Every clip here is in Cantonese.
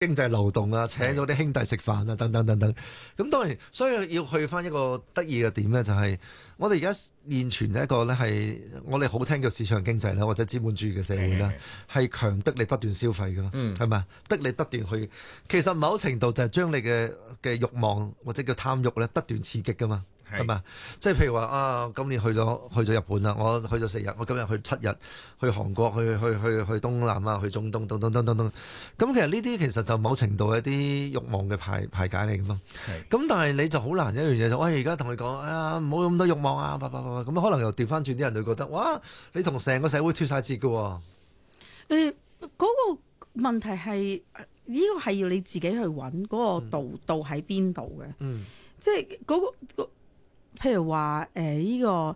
經濟流動啊，請咗啲兄弟食飯啊，等等等等。咁當然，所以要去翻一個得意嘅點咧，就係我哋而家現存一個咧係我哋好聽叫市場經濟啦，或者資本主義嘅社會啦，係強迫你不斷消費噶嘛，係咪？逼你不斷去，其實某程度就係將你嘅慾望或者叫貪慾咧不斷刺激噶嘛。係嘛？即係譬如話啊，今年去咗日本啦，我去咗4日，我今日去7日，去韓國，去東南亞，去中東，等等等等等。咁其實呢啲其實就某程度係一啲慾望嘅排解嚟㗎嘛。咁但係你就好難一樣嘢就，喂而家同你講，哎呀唔好咁多慾望啊，咁可能又調翻轉啲人就覺得，哇你同成個社會脫晒節㗎喎。 嗰個問題係呢個係要你自己去揾嗰個度喺邊度嘅。即係嗰個。譬如話呢個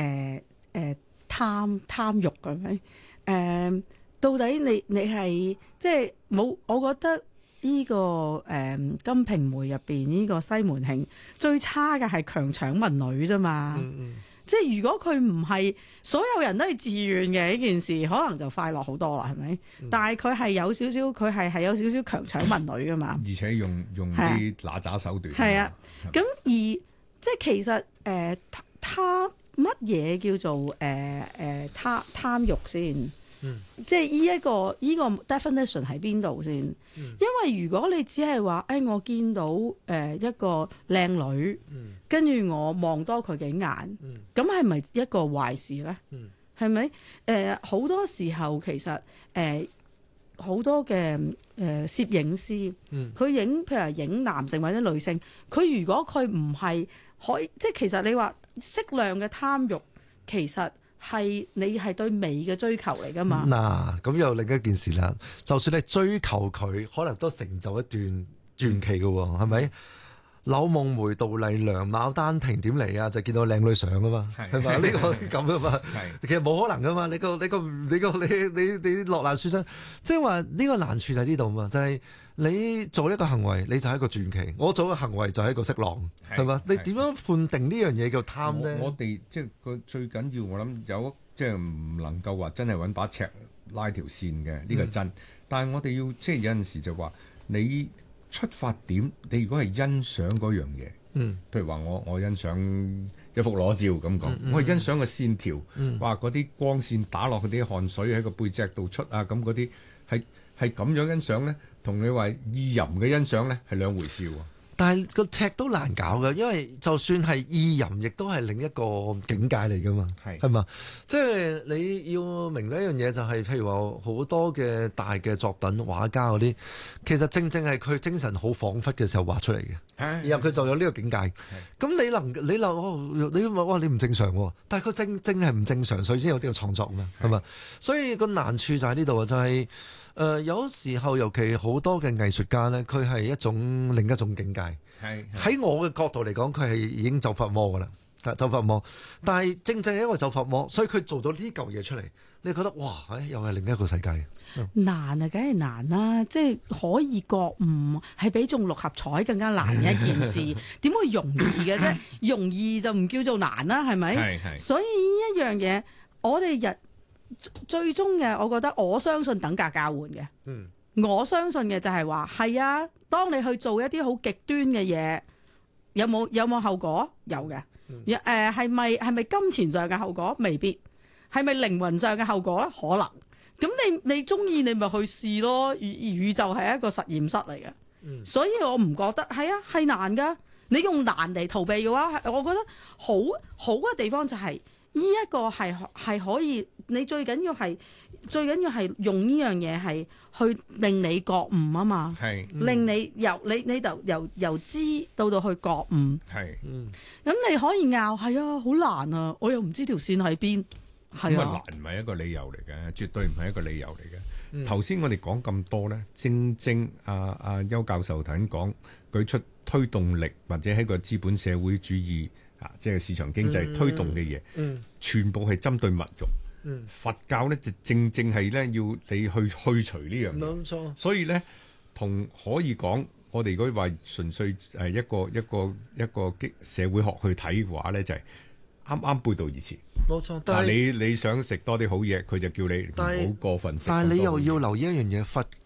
貪欲咁樣，到底你係即係冇？我覺得呢個金瓶梅入邊呢個西門慶最差嘅係強搶民女啫嘛。即係如果佢唔係所有人都係自願嘅呢件事，可能就快樂好多啦，係咪？但係佢係有少少，佢係有少少強搶民女噶嘛。 而且用啲揦鮓手段。係啊， 咁而。即係其實貪乜嘢叫做貪慾先？即係呢個 definition 喺邊度先？因為如果你只係話，我見到一個靚女，跟住我望多佢幾眼，咁係咪一個壞事咧？係咪？好多時候其實好多嘅攝影師，佢譬如話影男性或者女性，佢如果佢唔係。即係其實你話適量嘅貪慾，其實係你係對美嘅追求嚟㗎嘛？嗱， 咁又另一件事啦。就算你追求佢，可能都成就一段傳奇㗎喎，係咪？柳夢梅、杜麗娘、牡丹亭點嚟啊？就見到靚女相啊嘛，係嘛？呢個咁啊嘛，其實冇可能㗎嘛。你落難書生，即係話呢個難處喺呢度嘛，就係。你做一個行為，你就係一個傳奇；我做一個行為就係一個色狼，係嘛？你點樣判定呢樣嘢叫貪呢？ 我哋即係個最緊要，我諗有即係唔能夠話真係揾把尺拉條線嘅呢個真。但係我哋要即係有陣時就話你出發點，你如果係欣賞嗰樣嘢，譬如話我欣賞一幅裸照咁講，我係欣賞個線條，哇嗰啲光線打落嗰啲汗水喺個背脊度出啊，咁嗰啲係咁樣欣賞咧。同你話意淫嘅欣賞咧係兩回事喎， 但係個尺都難搞嘅，因為就算係意淫，亦都係另一個境界嚟噶嘛，係嘛？即係你要明呢一樣嘢，就係譬如話好多嘅大嘅作品，畫家嗰啲，其實正係佢精神好恍惚嘅時候畫出嚟嘅，然後佢就有呢個境界。咁你話哇你唔正常喎，但係佢正係唔正常，所以先有呢個創作嘛，係嘛？所以個難處就喺呢度啊，就係。有時候尤其好多嘅藝術家呢，佢係另一種境界。喺我嘅角度嚟講，佢係已經走火魔噶啦，走火魔。但係正係因為走火魔，所以佢做到呢嚿嘢出嚟，你覺得哇，又係另一個世界。 難啊，梗係難啦！即係可以覺悟，係比中六合彩更加難嘅一件事。點會容易嘅啫？容易就唔叫做難啦，係咪？所以呢一樣嘢，我哋最終嘅，我覺得我相信等價交換嘅。我相信嘅就係話係啊，當你去做一啲好極端嘅嘢，有冇後果？有嘅。係咪金錢上嘅後果？未必。係咪靈魂上嘅後果咧？可能。咁你中意你咪去試咯。宇宙係一個實驗室嚟嘅。所以我唔覺得係啊，係難噶。你用難嚟逃避嘅話，我覺得好嘅地方就係呢一個係可以。你最緊要係用呢樣嘢係去令你覺悟啊嘛，令你由知到去覺悟。咁你可以拗係啊，好難啊，我又唔知條線喺邊。係啊， 難唔係一個理由嚟嘅，絕對唔係一個理由嚟嘅。頭先我哋講咁多咧，正邱教授頭先講舉出推動力或者係個資本社會主義即係市場經濟推動嘅嘢，全部係針對物慾。佛教咧就正係咧要你去除呢樣嘢，冇錯。所以咧同可以講，我哋如果話純粹係一個社會學去睇嘅話咧，就係啱背道而馳。冇錯。但係你想食多啲好嘢，佢就叫你唔好過分食。但係你又要留意一樣嘢，佛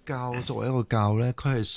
教作為一個教咧，佢係